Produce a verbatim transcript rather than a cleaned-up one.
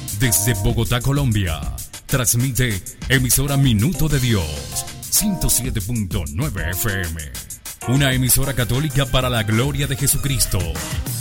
Desde Bogotá, Colombia, transmite emisora Minuto de Dios, ciento siete punto nueve F M. Una emisora católica para la gloria de Jesucristo.